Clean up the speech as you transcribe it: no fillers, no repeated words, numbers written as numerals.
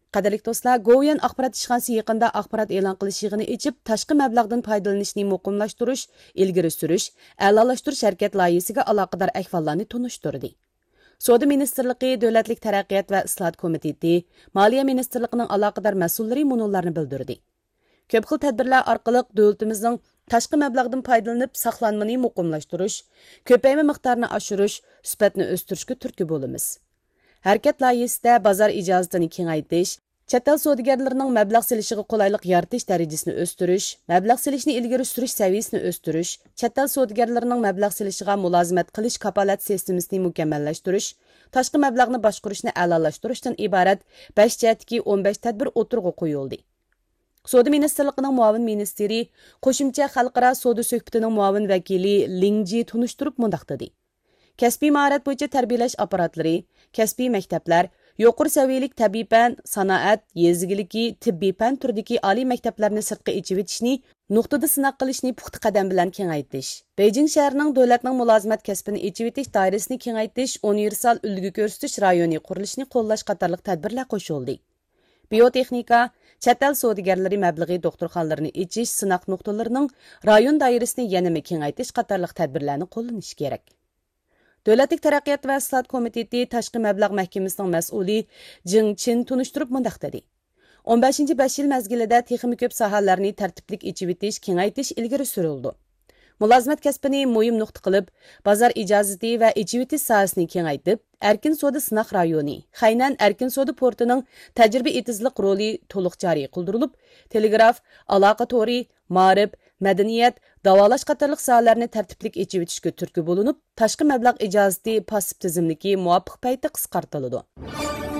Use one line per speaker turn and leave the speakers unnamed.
Qadirlik do'stlar, Govian axborot ishxonasi yaqinda axborot e'lon qilish yig'ini ichib, tashqi mablag'dan foydalanishni muqimlashtirish, ilgari surish, a'lolashtirish harakat loyihasiga aloqador ahvollarni tunishtirdi. Savdo ministrligi, Davlatlik taraqqiyot va islohot komiteti, Moliya ministrligining aloqador mas'ullari munullarni bildirdi. Ko'p xil tadbirlar orqali davlatimizning tashqi mablag'dan foydalanib saqlanmani muqimlashtirish, ko'payma miqdorini oshirish, sifatni o'stirishga turtki bo'lamiz. Harakat loyihasida bozor ijozatini kengaytirish, chet el savdogarlarining mablag' silishiga qulaylik yaratish darajasini o'stirish, mablag' silishni ilgari surish saviyasini o'stirish, chet el savdogarlarining mablag' silishiga mulozimat qilish kafolat sistemasini mukammallashtirish, tashqi mablag'ni boshqarishni a'lolashtirishdan iborat 5 jihatdagi 15 tadbir o'tirg'i qo'yildi. Savdo ministrligining muavin ministri, qo'shimcha xalqaro savdo suhbatining muavin vakili Lingji tunishtirib mundaq dedi. Kasbiy mahorat bo'yicha tarbiyalash apparatlari, kasbiy maktablar, yuqori saviyalik tabiiy fan, sanoat, yezigiligi, tibbiy fan turidagi oliy maktablarni sirtqa ichib etishni, nuqtada sinaq qilishni puxta qadam bilan kengaytirish. Beijing shahrining davlatning mulozimat kasbini ichib etish doirasini kengaytirish, universal ulgu ko'rsatish rayoni qurilishini qo'llash qatorliq tadbirlar qo'shildi. Biotexnika, chet el savdogarlari mablag'i doktorxonalarni ichish sinaq nuqtalarining rayon doirasini yanada kengaytirish qatorliq tadbirlarni qo'llanish kerak. Davlatlik taraqqiyot va islohot komiteti tashqi mablag' mahkamasining mas'uli Jing Chin tunishtirib mundaq dedi. 15-5 yil mezgilida texnik ko'p sohalarni tartiblik ichib etish, kengaytirish ilgari surildi. Mulozimat kasbini muhim nuqta qilib, bozor ijozati va ichib etish sohasini kengaytib, erkin savdo sinaq rayoni, Xaynan erkin savdo portining tajriba etizlik roli to'liq joriy qildirilib, telegraf, aloqa to'ri, ma'rif, madaniyat, davolash qatorliq sohalarni tartiblik ichib etishga turtki bo'linib, tashqi mablag' ijozati passiv tizimligi muvofiq payti qisqartirildi.